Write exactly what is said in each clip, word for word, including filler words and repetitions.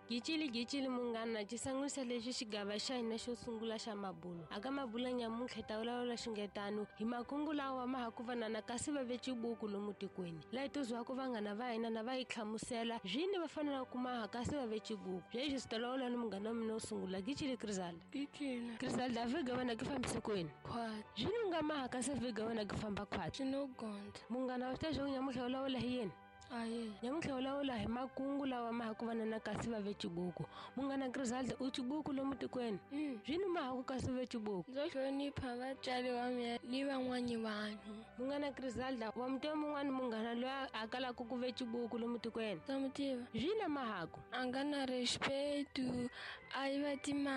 Gicili gicili munghana cisangwisa lexi xigava xa hina xo sungula xa mabulo aka mabula nyamuntlha ta vulavula xingetano hi makungu lawa ma ha ku vanana kasi va ve cibuku lomu tikweni laha hi tozwaku vanghana va hina na va yi tlhamusela zwini va fanela ku maha kasi va ve cibuku zweswi swi ta vulavula ni munghana wa mina wo sungula Gicili Griselda. Gicili Griselda vhega wena ki fambise kwini khwati zwini u nga maha kasi vhega wena ki famba khwati xinogonda munghana wa switeswo nyamuntlha vulavula hi yini aye nyamuntlha vulavula hi makungu lawa ma ha ku vanana kasi va ve cibuku munghana Griselda u cibuku lomu tikweni Mm. zwini ma ha ku kasi ve cibuku ndzo hlonipha vatswari va mina ni van'wani vanhu munghana Griselda wa mutiva mun'wani munghana loyi a kalaka ku ve cibuku lomu tikweni ta mu tiva zwini ma ha ku a nga na respetu a yiva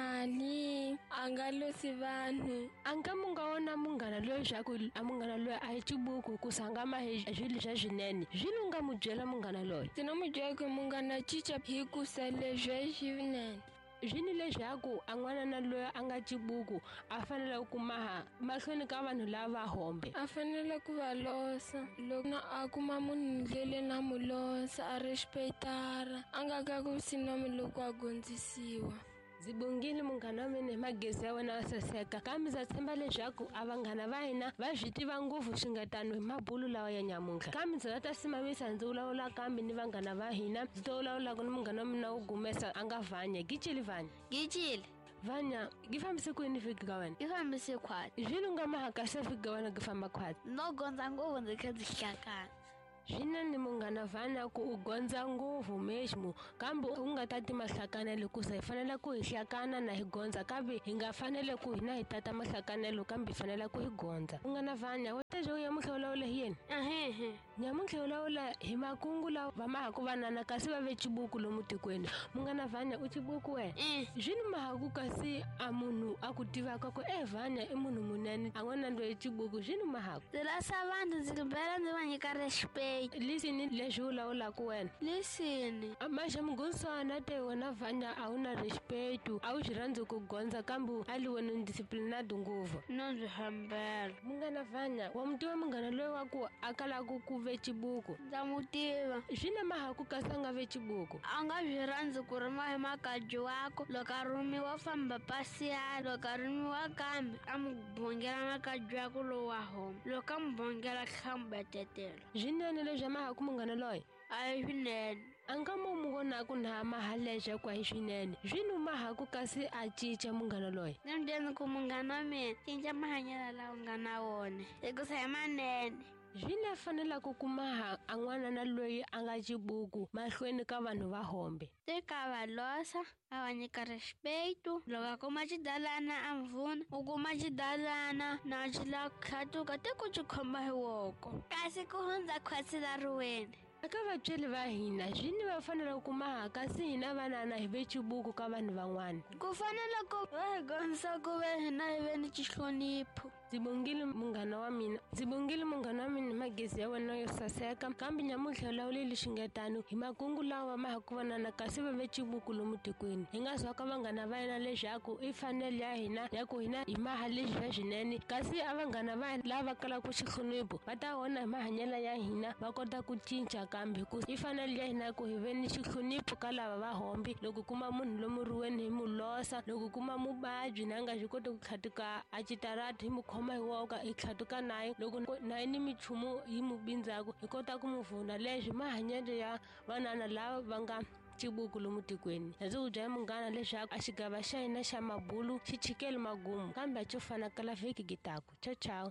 timali a nga losi vanhu a nga mu nga wona munghana loyi swaku a munghana loyi a hi cibuku ku sanga ma hi swilo swa swinene zwini u nga mu byela munghana loyi ndzi na mu byela ku munghana cica hi ku sa leswi swinene zwini leswaku a n'wanana loyi a nga cibuku a fanele ku maha mahlweni ka vanhu lava hombe a fanele ku va losa loko na a kuma munhu ndleleni a mu losa a respectara a nga ka ku sinomi loko a gondzisiwa ndzi bongile munghana wa mina hi magezi ya wena wa saseka kambe ndza tshemba leswaku a vanghana va hina va swi tiva ngopfu swingetano hi mabulu lawa ya nyamuntlha kambe ndzi nga ta simamisa ndzi vulavula kambe ni vanghana va hina ndzi to vulavulaka ni munghana wa mina wo gumesa a nga Vanya. Gicili Vanya Gicili Vanya gi fambise kwini vhiki ka wena i fambise khwati zwini u nga maha kasi vhiki ka wena gi famba khwati no gondza ngopfu ndzi kha ndzi hlakana zwinene munghana Vanya ku u gondza ngopfu meximu kambe u nga tati mahlakanelo kusa hi fanele ku hi hlakana na hi gondza kambe hi nga fanele ku hina hi tata mahlakanelo kambe hi fanele ku hi gondza munghana Vanya wa tezwo nyamuntlha vulavula hi yini ahehe nyamuntlha vulavula hi makungu lawa va maha ku vanana kasi va ve cibuku lomu tikweni munghana Vanya u cibuku wena Eh. zwini mahaku kasi a munhu a ku tivaka ku e Vanya i munhu munene a n'wana loyi cibuku zwini mahaku ndzi lasa vanhu ndzi bela ndzi va nyika respect lisini leswi vulavulaku wena listen maxa mugonswana te wena Vanya a wu na respetu a wu swi rhandzi ku gondza kambe a li wena disciplinado ngopfu no ndzi hambela munghana Vanya wa mu tiva munghana loyi wa ku a kalaka ku ve cibuku ndza mu tiva zwini mahaku kasi a nga ve cibuku a nga swi rhandzi ku rima hi makadyi wako loko a rumiwa famba pasiya loko a rumiwa kambe a mu bongela makadyi wako lowu wa homa loko a mu bongela hlamba ya tetela zwinene leswi mahaku munghana loyi a hi swinene a nga mo mu vonaku na mahaleja kwa hi swinene zwini mahaku kasi a cica munghana loyi ndzi mu dyeni ku munghana wa mina cinca mahanyelo lawa u nga na wona hikusa hi manene zwini a fanelaku ku maha a n'wanana loyi a nga cibuku mahlweni ka vanhu va hombe teka va losa a va nyika respetu loko a kuma xidalana a mvuna u kuma xidalana na xi la ku tlhatuka te ku xi khoma hi woko kasi ku hundza khwatsi la ri wena eka vatsweli va hina zwini va fanele ku maha kasi hina vanana hi ve cibuku ka vanhu van'wana ku fanele ku va hi gonisa ku ve hina hi ve ni xihlonipho ndzi bongile munghana wa mina ndzi bongile munghana wa mina hi magezi ya wena yo saseka kambe nyamuntlha vulavuleli xingetano hi makungu lawa ma ha ku vanana kasi va ve cibuku lomu tikweni hi nga zwaka vanghana va hina leswaku i fanele ya hina ya ku hina hi maha leswi swa swinene kasi a vanghana va hina lava kalaka xihlonipho va ta vona hi mahanyelo ya hina va kota ku cinca kambe ku i fanele ya hina ku hi ve ni xihlonipho ka lava va hombi loko kuma munhu lomu riweni hi mu losa loko kuma mubabyi na nga swi koti ku tlhatuka a citarata hi mu khoma hi woka hi tlhatuka naye loko na yi ni michumu hi mu bindzaku hi kota ku mu vhuna leswi mahanyelo ya vanana lava va nga cibuku lomu tikweni ndzi ku byela munghana leswaku a xigava xa hina xa mabulu xi chikeli magumu kambe a co fana kala vhiki gitaku ciao ciao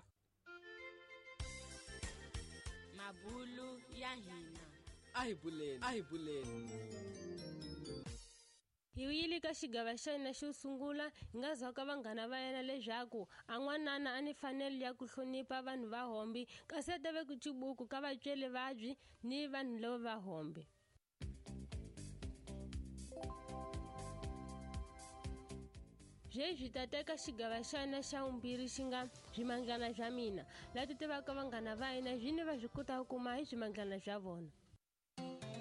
mabulu ya hina a hi buleni a hi buleni hi yile ka xigava xa hina xo sungula hi nga zwaka vanghana va yena leswaku a n'wanana a ni fanele ya ku hlonipha vanhu va hombi kasi a ta ve ku cibuku ka vatsweli vabyi ni vanhu lava va hombi zweswi ta teka xigava xa hina xa vumbirhi xi nga swimangana swa mina laha ti tivaka vanghana va hina zwini va swi kotaka ku kuma hi swimangana swa vona